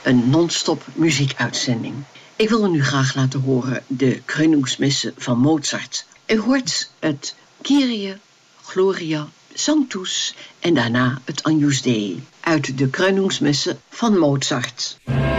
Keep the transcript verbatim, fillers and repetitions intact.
een non-stop muziekuitzending. Ik wil u nu graag laten horen de Krönungsmesse van Mozart. U hoort het Kyrie, Gloria, Sanctus en daarna het Agnus Dei uit de Krönungsmesse van Mozart.